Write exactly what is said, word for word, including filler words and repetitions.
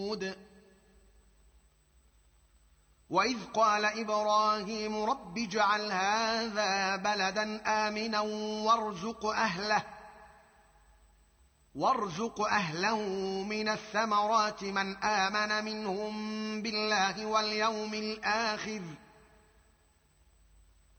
وإذ قال إبراهيم رب اجعل هذا بلدا آمنا وارزق أهله وارزق أهله من الثمرات من آمن منهم بالله واليوم الآخر